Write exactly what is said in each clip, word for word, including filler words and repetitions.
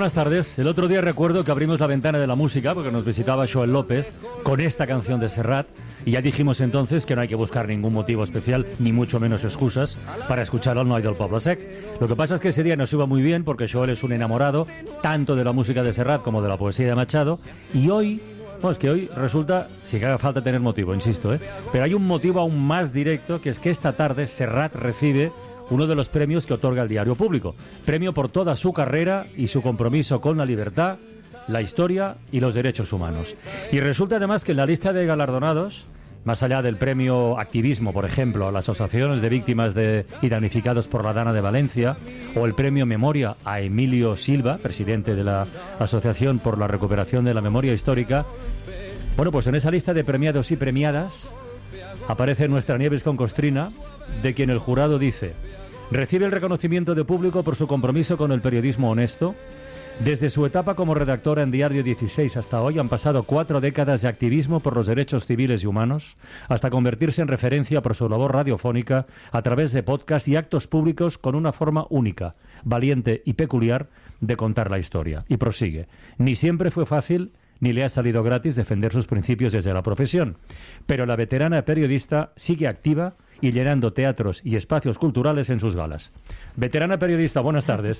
buenas tardes. El otro día recuerdo que abrimos la ventana de la música porque nos visitaba Joel López con esta canción de Serrat y ya dijimos entonces que no hay que buscar ningún motivo especial, ni mucho menos excusas, para escuchar al Noi del Poble Sec. Lo que pasa es que ese día nos iba muy bien porque Joel es un enamorado tanto de la música de Serrat como de la poesía de Machado, y hoy, bueno, es que hoy resulta, sí que haga falta tener motivo, insisto, ¿eh? pero hay un motivo aún más directo, que es que esta tarde Serrat recibe uno de los premios que otorga el Diario Público. Premio por toda su carrera y su compromiso con la libertad, la historia y los derechos humanos. Y resulta además que en la lista de galardonados, más allá del premio Activismo, por ejemplo, a las asociaciones de víctimas de y damnificados por la Dana de Valencia, o el premio Memoria a Emilio Silva, presidente de la Asociación por la Recuperación de la Memoria Histórica, bueno, pues en esa lista de premiados y premiadas aparece nuestra Nieves con Costrina, de quien el jurado dice: recibe el reconocimiento de público por su compromiso con el periodismo honesto. Desde su etapa como redactora en Diario dieciséis hasta hoy han pasado cuatro décadas de activismo por los derechos civiles y humanos, hasta convertirse en referencia por su labor radiofónica a través de podcasts y actos públicos con una forma única, valiente y peculiar de contar la historia. Y prosigue: ni siempre fue fácil ni le ha salido gratis defender sus principios desde la profesión, pero la veterana periodista sigue activa y llenando teatros y espacios culturales en sus galas. Veterana periodista, buenas tardes.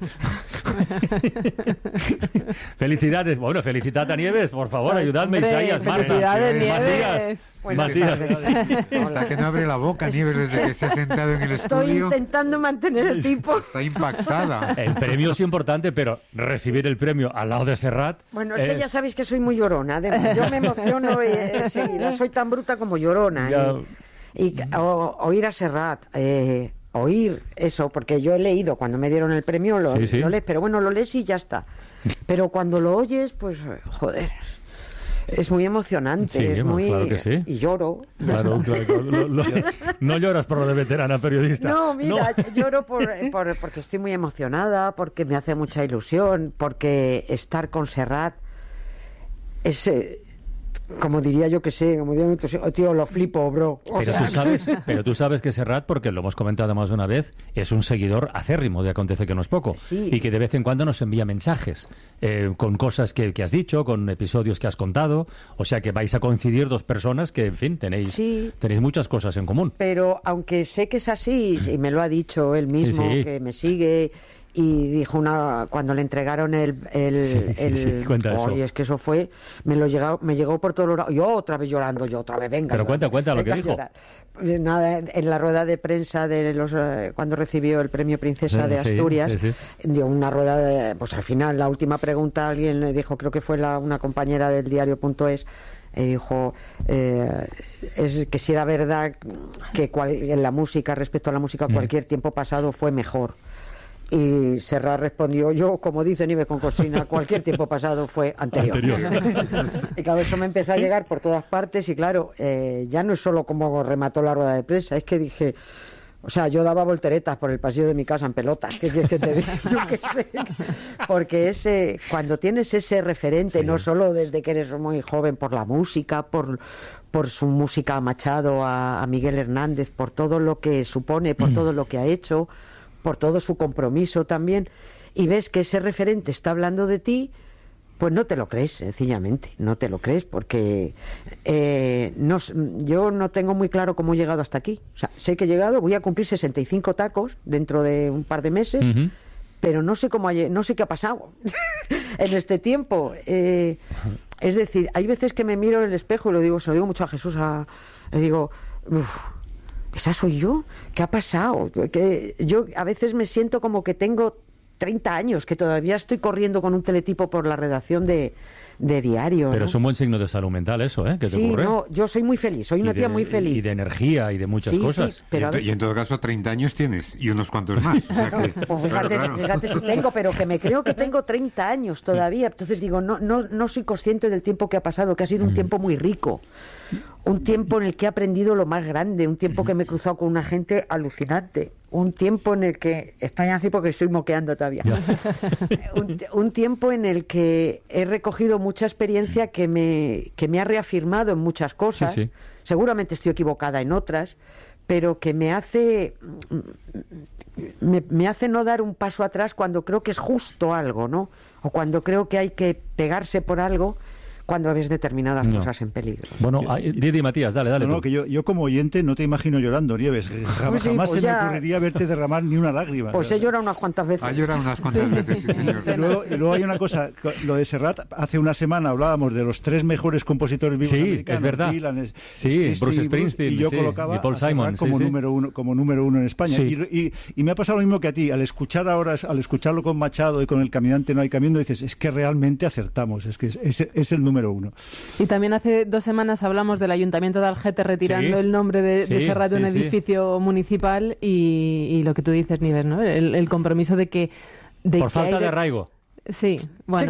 Felicidades. Bueno, felicitad a Nieves, por favor, ayudadme. Hombre, Isaías, Marta, felicidades, Nieves. Matías. Matías. Hasta que no abre la boca, Nieves, desde que se ha sentado en el Estoy estudio. Estoy intentando mantener el tipo. Está impactada. El premio es importante, pero recibir el premio al lado de Serrat... Bueno, es eh... que ya sabéis que soy muy llorona. De... Yo me emociono enseguida. Soy tan bruta como llorona. Ya... Y, y o, oír a Serrat... Eh... oír eso, porque yo he leído cuando me dieron el premio, lo, sí, sí. lo lees, pero bueno, lo lees y ya está. Pero cuando lo oyes, pues, joder, es muy emocionante, sí, es muy... Claro que sí. Y lloro. Claro, claro, claro lo, lo, no lloras por lo de veterana periodista. No, mira, no. lloro por, por, porque estoy muy emocionada, porque me hace mucha ilusión, porque estar con Serrat es... Eh, como diría yo que sé, como diría mi tío, lo flipo, bro. O pero, sea... tú sabes, pero tú sabes que Serrat, porque lo hemos comentado más de una vez, es un seguidor acérrimo de Acontece que no es poco. Sí. Y que de vez en cuando nos envía mensajes eh, con cosas que, que has dicho, con episodios que has contado. O sea que vais a coincidir dos personas que, en fin, tenéis, sí. tenéis muchas cosas en común. Pero aunque sé que es así, y me lo ha dicho él mismo, sí, sí. que me sigue... Y dijo una cuando le entregaron el el, sí, sí, el sí, cuenta oh, eso. Y es que eso fue me lo llegó me llegó por todos los lados. Yo otra vez llorando, yo otra vez venga. Pero cuenta, cuenta lo que dijo. Pues nada, en la rueda de prensa de los eh, cuando recibió el premio Princesa sí, de Asturias, sí, sí, sí. dio una rueda de, pues al final la última pregunta alguien le dijo, creo que fue la, una compañera del diario punto es, y dijo eh, es que si era verdad que cual, en la música, respecto a la música, cualquier mm. tiempo pasado fue mejor. Y Serrat respondió, yo, como dice Nieves con Costrina, cualquier tiempo pasado fue anterior. anterior. Y claro, eso me empezó a llegar por todas partes y claro, eh, ya no es solo como remató la rueda de prensa, es que dije, o sea, yo daba volteretas por el pasillo de mi casa en pelotas, ¿qué quieres que te diga? Yo qué sé. Porque ese, cuando tienes ese referente, sí. no solo desde que eres muy joven, por la música, por... por su música a Machado, a, a Miguel Hernández, por todo lo que supone, por mm. todo lo que ha hecho, por todo su compromiso también, y ves que ese referente está hablando de ti, pues no te lo crees, sencillamente, no te lo crees, porque eh, no, yo no tengo muy claro cómo he llegado hasta aquí. O sea, sé que he llegado, voy a cumplir sesenta y cinco tacos dentro de un par de meses, uh-huh. pero no sé cómo, no sé qué ha pasado en este tiempo. Eh, es decir, hay veces que me miro en el espejo y lo digo, se lo digo mucho a Jesús, a, le digo, uff, ¿esa soy yo? ¿Qué ha pasado? Que yo a veces me siento como que tengo treinta años, que todavía estoy corriendo con un teletipo por la redacción de, de diario. Pero ¿no? es un buen signo de salud mental eso, ¿eh? ¿Qué te sí, ocurre? no, yo soy muy feliz, soy una de, tía muy feliz. Y de energía y de muchas sí, cosas. Sí, pero y, en to, y en todo caso treinta años tienes y unos cuantos más. O sea que, pues fíjate, claro, claro. fíjate si tengo, pero que me creo que tengo treinta años todavía. Entonces digo, no, no, no soy consciente del tiempo que ha pasado, que ha sido un tiempo muy rico. Un tiempo en el que he aprendido lo más grande, un tiempo que me he cruzado con una gente alucinante, un tiempo en el que, España así porque estoy moqueando todavía, un, un tiempo en el que he recogido mucha experiencia que me, que me ha reafirmado en muchas cosas, sí, sí. seguramente estoy equivocada en otras, pero que me hace me, me hace no dar un paso atrás cuando creo que es justo algo, ¿no? O cuando creo que hay que pegarse por algo cuando ves determinadas no. cosas en peligro. Bueno, Didi, Matías, dale, dale. No, no, que yo, yo como oyente no te imagino llorando, Nieves. Jamás, pues sí, jamás pues se ya... me ocurriría verte derramar ni una lágrima. Pues he llorado unas cuantas veces. Ha llorado unas cuantas veces, sí, señor. Y luego, y luego hay una cosa, lo de Serrat, hace una semana hablábamos de los tres mejores compositores vivos sí, americanos. Es verdad. Dylan, sí, Springsteen, Bruce Springsteen. Y yo sí, colocaba y Paul a Serrat Simon, como, sí, número uno, como número uno en España. Sí. Y, y, y me ha pasado lo mismo que a ti. Al escuchar ahora, al escucharlo con Machado y con El Caminante no hay camino, dices, es que realmente acertamos, es que es, es, es el número uno. Y también hace dos semanas hablamos del Ayuntamiento de Algete retirando sí, el nombre de, sí, de Serrat de un sí, edificio sí. municipal y, y lo que tú dices, Nieves, ¿no? El, el compromiso de que... De Por que falta de... de arraigo. Sí, bueno.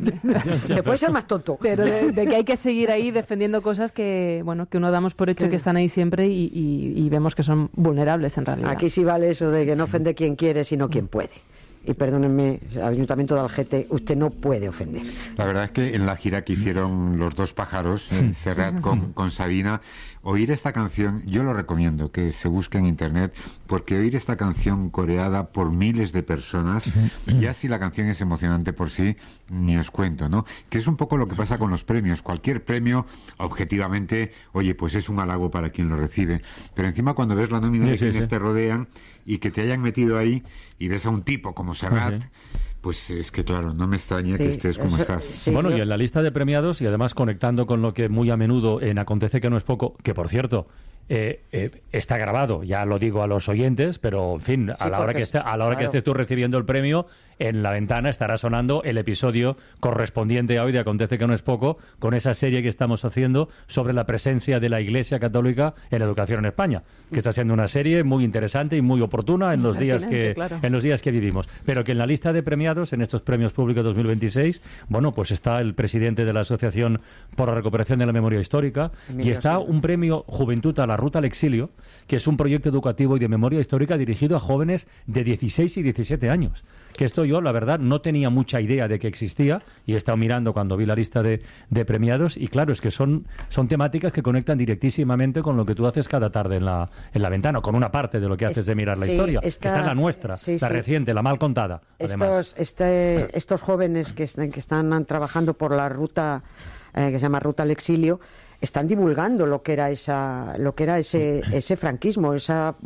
Se puede ser más tonto. Pero de, de que hay que seguir ahí defendiendo cosas que, bueno, que uno damos por hecho sí. que están ahí siempre y, y, y vemos que son vulnerables en realidad. Aquí sí vale eso de que no ofende quien quiere, sino quien puede. Y perdónenme, Ayuntamiento de Algete, usted no puede ofender. La verdad es que en la gira que hicieron los dos pájaros, eh, Serrat con, con Sabina, oír esta canción, yo lo recomiendo, que se busque en internet, porque oír esta canción coreada por miles de personas, ya si la canción es emocionante por sí, ni os cuento, ¿no? Que es un poco lo que pasa con los premios. Cualquier premio, objetivamente, oye, pues es un halago para quien lo recibe. Pero encima cuando ves la nómina sí, de quienes sí, sí. te rodean y que te hayan metido ahí y ves a un tipo como Serrat, okay. pues es que claro, no me extraña sí, que estés como eso, estás. Sí, bueno, yo... y en la lista de premiados, y además conectando con lo que muy a menudo en Acontece que no es poco, que por cierto, eh, eh, está grabado, ya lo digo a los oyentes, pero en fin, a sí, la hora que esté, a la hora claro. que estés tú recibiendo el premio, en la ventana estará sonando el episodio correspondiente a hoy de Acontece que no es poco, con esa serie que estamos haciendo sobre la presencia de la Iglesia Católica en la educación en España, que está siendo una serie muy interesante y muy oportuna en los días que claro. en los días que vivimos, pero que en la lista de premiados en estos premios públicos dos mil veintiséis, bueno, pues está el presidente de la Asociación por la Recuperación de la Memoria Histórica y está un premio Juventud a la Ruta al Exilio, que es un proyecto educativo y de memoria histórica dirigido a jóvenes de dieciséis y diecisiete años. Que esto yo, la verdad, no tenía mucha idea de que existía y he estado mirando cuando vi la lista de, de premiados y claro, es que son, son temáticas que conectan directísimamente con lo que tú haces cada tarde en la, en la ventana, con una parte de lo que haces es, de mirar la sí, historia. Esta, esta es la nuestra, sí, la sí. reciente, la mal contada. Estos, este, estos jóvenes que, que están trabajando por la ruta eh, que se llama Ruta al Exilio, están divulgando lo que era esa lo que era ese ese franquismo, esa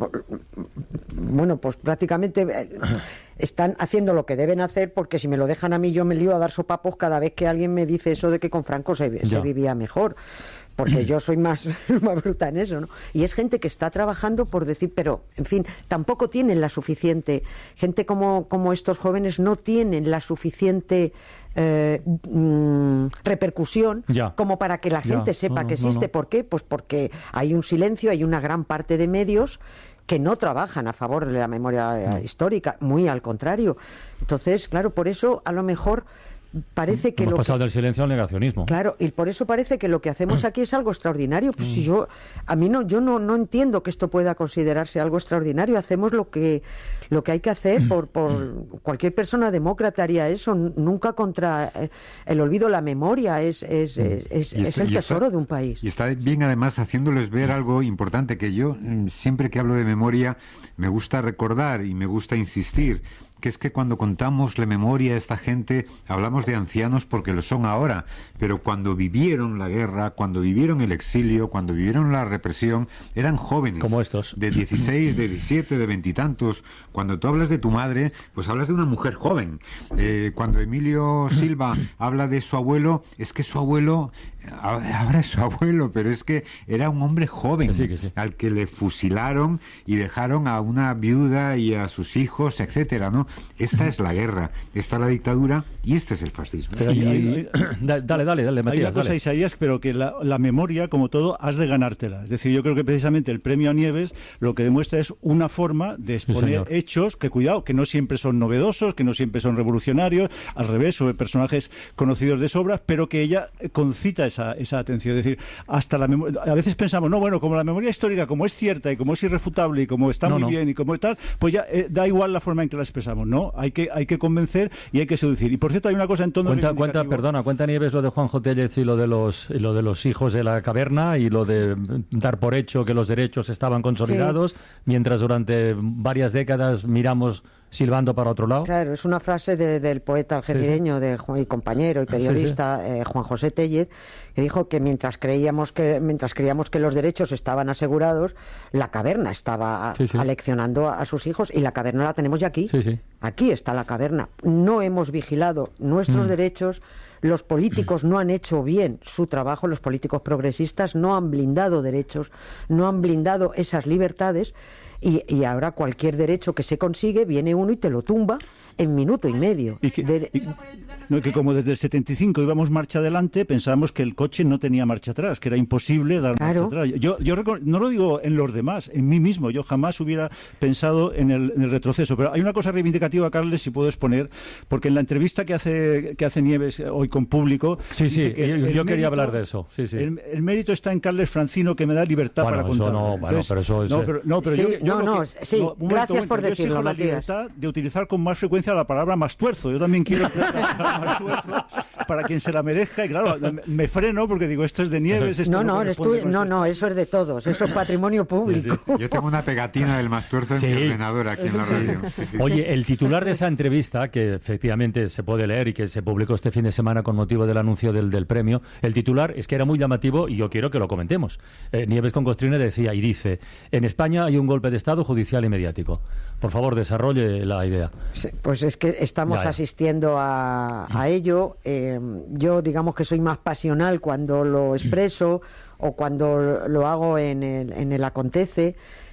bueno, pues prácticamente están haciendo lo que deben hacer, porque si me lo dejan a mí yo me lío a dar sopapos cada vez que alguien me dice eso de que con Franco se, se vivía mejor, porque yo soy más, más bruta en eso, ¿no? Y es gente que está trabajando por decir, pero, en fin, tampoco tienen la suficiente, gente como, como estos jóvenes no tienen la suficiente eh, mm, repercusión ya. como para que la gente ya. sepa no, no, que existe. No, no. ¿Por qué? Pues porque hay un silencio, hay una gran parte de medios que no trabajan a favor de la memoria no. histórica, muy al contrario. Entonces, claro, por eso a lo mejor parece que hemos lo pasado que... del silencio al negacionismo. Claro, y por eso parece que lo que hacemos aquí es algo extraordinario. Pues si yo, a mí no, yo no, no entiendo que esto pueda considerarse algo extraordinario. Hacemos lo que, lo que hay que hacer por, por cualquier persona demócrata haría eso. Nunca contra el olvido, la memoria es, es, es, es, está, es el tesoro está, de un país. Y está bien además haciéndoles ver algo importante que yo siempre que hablo de memoria me gusta recordar y me gusta insistir, que es que cuando contamos la memoria de esta gente, hablamos de ancianos porque lo son ahora, pero cuando vivieron la guerra, cuando vivieron el exilio, cuando vivieron la represión, eran jóvenes. Como estos. De dieciséis, de diecisiete, de veintitantos. Cuando tú hablas de tu madre, pues hablas de una mujer joven. Eh, cuando Emilio Silva habla de su abuelo, es que su abuelo, ahora es su abuelo, pero es que era un hombre joven, que sí, que sí. al que le fusilaron y dejaron a una viuda y a sus hijos, etcétera, ¿no? Esta es la guerra, esta es la dictadura y este es el fascismo. Pero y, y, dale, dale, dale, Matías. Hay una cosa, dale. Isaías, pero que la, la memoria, como todo, has de ganártela. Es decir, yo creo que precisamente el premio a Nieves lo que demuestra es una forma de exponer sí, hechos que, cuidado, que no siempre son novedosos, que no siempre son revolucionarios, al revés, sobre personajes conocidos de sobra, pero que ella concita esa, esa atención. Es decir, hasta la memoria, a veces pensamos, no, bueno, como la memoria histórica, como es cierta y como es irrefutable y como está no, muy no. bien y como es tal, pues ya eh, da igual la forma en que la expresamos. decíamos, no, hay que hay que convencer y hay que seducir. Y por cierto, hay una cosa en tono cuenta, cuenta, perdona, cuenta Nieves lo de Juanjo Tellez y lo de los y lo de los hijos de la caverna y lo de dar por hecho que los derechos estaban consolidados, sí. mientras durante varias décadas miramos silbando para otro lado. Claro, es una frase de, del poeta algecireño sí, sí. de, y compañero y periodista sí, sí. Eh, Juan José Tellez, que dijo que mientras creíamos que mientras creíamos que los derechos estaban asegurados, la caverna estaba sí, sí. aleccionando a, a sus hijos, y la caverna la tenemos ya aquí. Sí, sí. Aquí está la caverna. No hemos vigilado nuestros mm. derechos. Los políticos no han hecho bien su trabajo, los políticos progresistas no han blindado derechos, no han blindado esas libertades, y, y ahora cualquier derecho que se consigue, viene uno y te lo tumba en minuto y medio. Y que, de... y, no, que como desde el setenta y cinco íbamos marcha adelante, pensábamos que el coche no tenía marcha atrás, que era imposible dar claro. marcha atrás. Yo, yo no lo digo en los demás, en mí mismo. Yo jamás hubiera pensado en el, en el retroceso. Pero hay una cosa reivindicativa, Carles, si puedo exponer, porque en la entrevista que hace que hace Nieves hoy con Público... Sí, sí, que yo, yo mérito, quería hablar de eso. Sí, sí. El, el mérito está en Carles Francino, que me da libertad bueno, para contar. No, bueno, pero eso es... No, pero, no, pero sí, yo, yo no, no, que, sí, no, momento, gracias por yo decirlo, la libertad de utilizar con más frecuencia la palabra mastuerzo. Yo también quiero mastuerzo para quien se la merezca, y claro, me freno porque digo, esto es de Nieves, esto no, no, no, eres tú, no, no, eso es de todos, eso es patrimonio público. Sí, sí. Yo tengo una pegatina del mastuerzo en sí. mi ordenador aquí en la radio. Sí, sí. Oye, el titular de esa entrevista, que efectivamente se puede leer y que se publicó este fin de semana con motivo del anuncio del, del premio, el titular es que era muy llamativo y yo quiero que lo comentemos. Eh, Nieves con Costrine decía y dice, en España hay un golpe de Estado judicial y mediático. Por favor, desarrolle la idea. Sí, pues es que estamos ya, ya. asistiendo a, a ello. Eh, yo digamos que soy más pasional cuando lo expreso o cuando lo hago en el, en el acontece.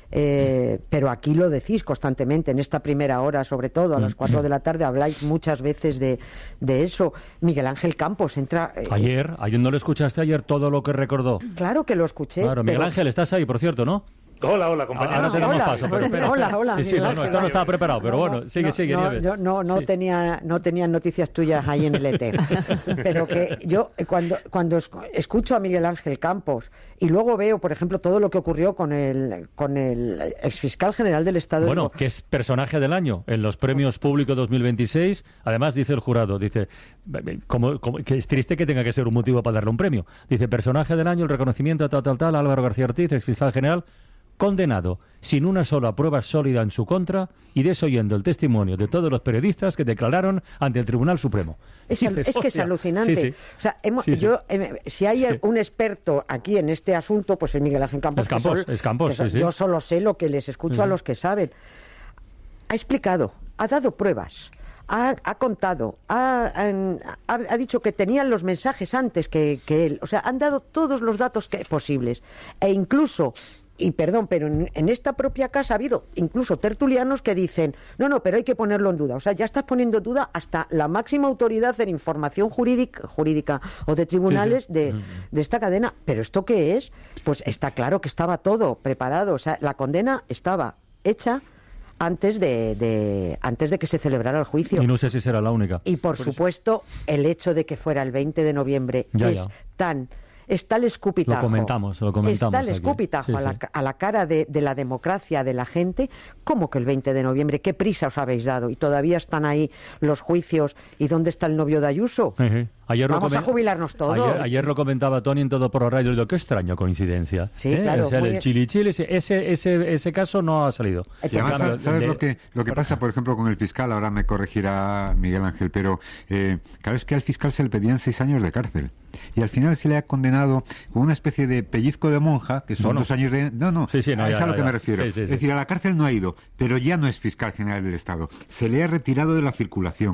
Eh, pero aquí lo decís constantemente, en esta primera hora, sobre todo a las cuatro de la tarde, habláis muchas veces de, de eso. Miguel Ángel Campos entra... Eh, ayer, ayer ¿no lo escuchaste ayer todo lo que recordó? Claro que lo escuché. Claro, Miguel pero... Ángel, estás ahí, por cierto, ¿no? Hola, hola, compañero. Ahora te damos paso, pero espera. Hola, hola. Sí, sí, no, no, esto no estaba preparado, pero bueno, no, sigue, no, sigue, no, Nieves. Yo no, no, sí. tenía, no tenía noticias tuyas ahí en el éter. Pero que yo, cuando, cuando escucho a Miguel Ángel Campos y luego veo, por ejemplo, todo lo que ocurrió con el, con el exfiscal general del Estado... Bueno, digo, que es personaje del año en los premios públicos dos mil veintiséis. Además, dice el jurado, dice, como, como, que es triste que tenga que ser un motivo para darle un premio. Dice, personaje del año, el reconocimiento tal, tal, tal, Álvaro García Ortiz, exfiscal general, condenado sin una sola prueba sólida en su contra y desoyendo el testimonio de todos los periodistas que declararon ante el Tribunal Supremo. Es, dices, es que es alucinante. Sí, sí. O sea, hemos, sí, sí. Yo, eh, si hay sí. un experto aquí en este asunto, pues es Miguel Ángel Campos. Es Campos, sol, es Campos, que sí, Yo sí. solo sé lo que les escucho sí. a los que saben. Ha explicado, ha dado pruebas. Ha, ha contado, ha, ha, ha dicho que tenían los mensajes antes que, que él. O sea, han dado todos los datos que, posibles. E incluso... Y perdón, pero en, en esta propia casa ha habido incluso tertulianos que dicen, no, no, pero hay que ponerlo en duda. O sea, ya estás poniendo en duda hasta la máxima autoridad en información jurídica, jurídica o de tribunales sí, sí. De, de esta cadena. ¿Pero esto qué es? Pues está claro que estaba todo preparado. O sea, la condena estaba hecha antes de, de antes de que se celebrara el juicio. Y no sé si será la única. Y por, por supuesto, eso. El hecho de que fuera el veinte de noviembre ya, es ya. tan... Está el escupitajo. Lo comentamos, lo comentamos. Está el escupitajo sí, a, la, sí. a la cara de, de la democracia, de la gente. ¿Cómo que el veinte de noviembre? ¿Qué prisa os habéis dado? Y todavía están ahí los juicios. ¿Y dónde está el novio de Ayuso? Uh-huh. Ayer Vamos lo a jubilarnos todos. Ayer, ayer lo comentaba Tony en Todo por la Radio. Qué extraña coincidencia. Sí, ¿eh? claro. O sea, el chili chili, ese, ese, ese caso no ha salido. Y además, ¿sabes, ¿sabes de... lo que lo que pasa, por ejemplo, con el fiscal? Ahora me corregirá Miguel Ángel, pero eh, claro, es que al fiscal se le pedían seis años de cárcel. Y al final se le ha condenado con una especie de pellizco de monja, que son no, no. dos años de... No, no, sí, sí, no es ya, a lo ya, que ya. me refiero. Sí, sí, es sí. decir, a la cárcel no ha ido, pero ya no es fiscal general del Estado. Se le ha retirado de la circulación.